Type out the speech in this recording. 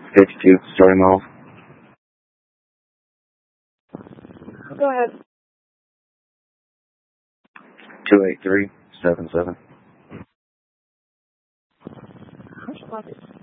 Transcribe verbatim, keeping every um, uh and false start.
fifty-two, starting off. Go ahead. two eight three, seven seven. Push button.